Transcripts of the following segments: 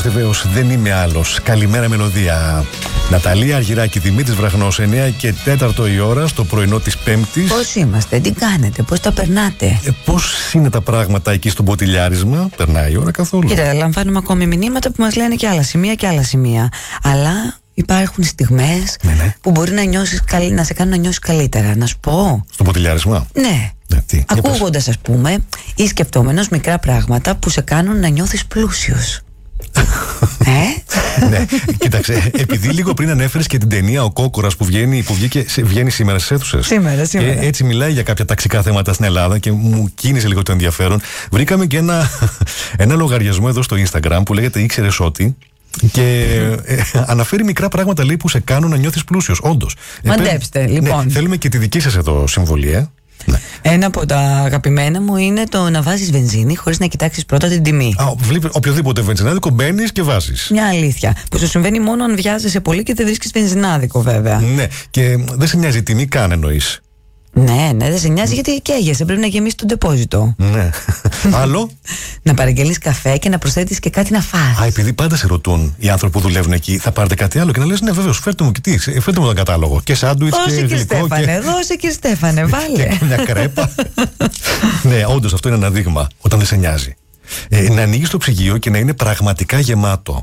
βεβαίως δεν είμαι άλλος. Καλημέρα μελωδία. Ναταλία Αργυράκη, Δημήτρης Βραχνός, 9 και 4 η ώρα στο πρωινό της Πέμπτης. Πώς είμαστε, τι κάνετε, πώς τα περνάτε? Πώς είναι τα πράγματα εκεί στο ποτηλιάρισμα? Περνάει η ώρα καθόλου? Κοίτα, λαμβάνουμε ακόμη μηνύματα που μας λένε και άλλα σημεία και άλλα σημεία. Αλλά υπάρχουν στιγμές που μπορεί να σε κάνουν να νιώσεις καλύτερα. Να σου πω. Στο ποτηλιάρισμα? Ναι. Ακούγοντας, ας πούμε, ή σκεφτόμενος μικρά πράγματα που σε κάνουν να νιώθεις πλούσιος. Ναι, κοίταξε, επειδή λίγο πριν ανέφερες και την ταινία Ο Κόκορας που βγαίνει σήμερα στις αίθουσες. Σήμερα. Έτσι μιλάει για κάποια ταξικά θέματα στην Ελλάδα και μου κίνησε λίγο το ενδιαφέρον. Βρήκαμε και ένα λογαριασμό εδώ στο Instagram που λέγεται Ήξερες ότι. Και αναφέρει μικρά πράγματα, λέει, που σε κάνουν να νιώθεις πλούσιος. Όντως. Μαντέψτε, λοιπόν. Ναι, θέλουμε και τη δική σας εδώ συμβολή, Ναι. Ένα από τα αγαπημένα μου είναι το να βάζεις βενζίνη χωρίς να κοιτάξεις πρώτα την τιμή. Οποιοδήποτε βενζινάδικο μπαίνεις και βάζεις. Μια αλήθεια. Που σου συμβαίνει μόνο αν βιάζεσαι πολύ και δεν βρίσκεις βενζινάδικο, βέβαια. Ναι, και δεν σε νοιάζει η τιμή καν, εννοείς? Ναι, δεν σε νοιάζει γιατί καίγεσαι. Πρέπει να γεμίσει το ντεπόζιτο. Ναι. Άλλο? Να παραγγελείς καφέ και να προσθέτεις και κάτι να φας. Επειδή πάντα σε ρωτούν οι άνθρωποι που δουλεύουν εκεί, θα πάρετε κάτι άλλο? Και να λες ναι, βεβαίως, φέρτε μου και τι, φέρτε μου τον κατάλογο. Και σάντουιτς και γλυκό. Δώσε κύριε Στέφανε, βάλε. Και μια κρέπα. Ναι, όντως αυτό είναι ένα δείγμα όταν δεν σε νοιάζει. Να ανοίγεις το ψυγείο και να είναι πραγματικά γεμάτο.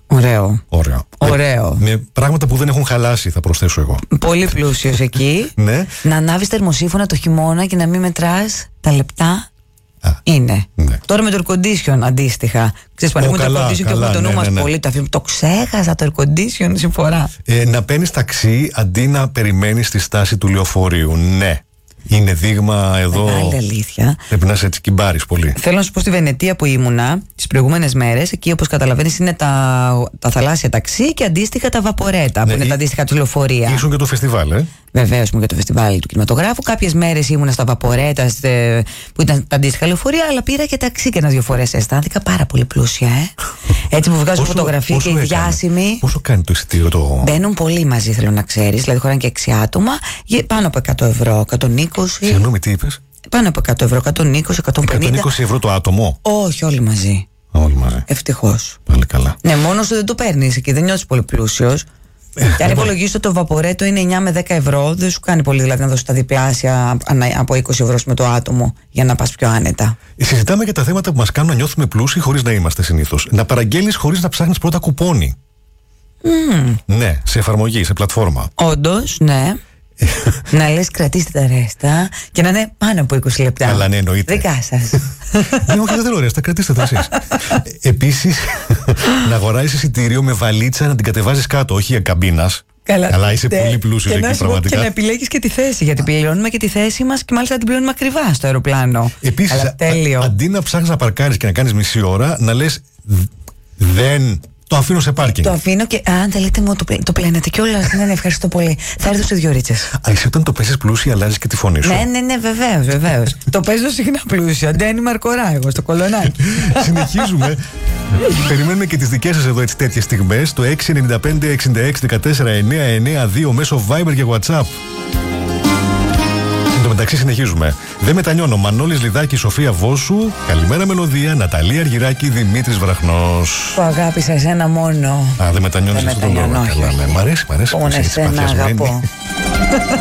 Ωραίο. Με πράγματα που δεν έχουν χαλάσει, θα προσθέσω εγώ. Πολύ πλούσιος εκεί. Ναι. Να ανάβεις θερμοσύφωνα το χειμώνα και να μην μετράς τα λεπτά. Είναι. Ναι. Τώρα με το air condition αντίστοιχα. Ξέρεις, που ανοίγουμε το air condition και έχουμε το νου μας πολύ. Το ξέχασα το air condition συμφορά. Να παίρνεις ταξί αντί να περιμένεις στη στάση του λεωφορείου. Ναι. Είναι δείγμα εδώ. Μεγάλη αλήθεια. Πρέπει να είσαι έτσι κυμπάρης πολύ. Θέλω να σου πω στη Βενετία που ήμουνα τις προηγούμενες μέρες. Εκεί, όπως καταλαβαίνεις, είναι τα θαλάσσια ταξί και αντίστοιχα τα βαπορέτα, που είναι τα αντίστοιχα του λεωφορεία. Ήσουν και το φεστιβάλ, Βεβαίως, ήμουν και το φεστιβάλ του κινηματογράφου. Κάποιες μέρες ήμουνα στα βαπορέτα που ήταν τα αντίστοιχα λεωφορεία, αλλά πήρα και ταξί και 1-2 φορές. Αισθάνθηκα πάρα πολύ πλούσια, Έτσι που βγάζω φωτογραφία και οι διάσημοι. Πόσο κάνει το εισιτήριο το. Μπαίνουν πολύ μαζί, θέλω να ξέρεις. Δηλαδή, χωράνε και 6 άτομα, πάνω από 100 ευρώ, 120. Συγγνώμη, τι είπες? Πάνω από 100 ευρώ, 120, 150. 120 ευρώ το άτομο? Όχι, όλοι μαζί. Όλοι μαζί. Ευτυχώς. Πάλι καλά. Ναι, μόνος σου δεν το παίρνεις εκεί, δεν νιώθεις πολύ πλούσιος. Και αν υπολογίσω το βαπορέτο είναι 9 με 10 ευρώ, δεν σου κάνει πολύ δηλαδή να δώσεις τα διπλάσια από 20 ευρώ με το άτομο για να πας πιο άνετα. Συζητάμε για τα θέματα που μας κάνουν να νιώθουμε πλούσιοι χωρίς να είμαστε συνήθως. Να παραγγέλνεις χωρίς να ψάχνεις πρώτα κουπόνι. Ναι, σε εφαρμογή, σε πλατφόρμα. Όντως, ναι. Να λες κρατήστε τα ρέστα και να είναι πάνω από 20 λεπτά. Καλά, ναι, εννοείται. Δικά σας. Ναι, όχι, δεν θέλω ρέστα, κρατήστε τα εσείς. Επίσης, να αγοράσεις εισιτήριο με βαλίτσα να την κατεβάζεις κάτω, όχι για καμπίνας. Καλά, είσαι πολύ πλούσιος εκεί, πραγματικά. Και να επιλέγεις και τη θέση, γιατί πληρώνουμε και τη θέση μας και μάλιστα την πληρώνουμε ακριβά στο αεροπλάνο. Επίσης, αντί να ψάχνεις να παρκάρεις και να κάνεις μισή ώρα, να λες δεν. Το αφήνω σε πάρκινγκ. Το αφήνω και αν θέλετε μου το πλένετε κιόλας. Ναι, ευχαριστώ πολύ. Θα έρθω σε 2 ωρίτσες. Εσύ όταν το παίζεις πλούσια αλλάζεις και τη φωνή σου. Ναι, βεβαίως. Το παίζω συχνά πλούσια. Ντένι Μαρκορά, εγώ στο κολονάκι. Συνεχίζουμε. Περιμένουμε και τις δικές σας εδώ έτσι τέτοιες στιγμές. Το 695 66 14 992 μέσω Viber και WhatsApp. Εν τω μεταξύ συνεχίζουμε. Δεν μετανιώνω. Μανώλης Λιδάκη, Σοφία Βόσου. Καλημέρα μελωδία. Ναταλία Αργυράκη, Δημήτρης Βραχνός. Που αγάπησα εσένα μόνο. Δεν μετανιώνεις αυτό το λόγο. Μ' αρέσει. Μ' αρέσει. Εσένα αγαπώ.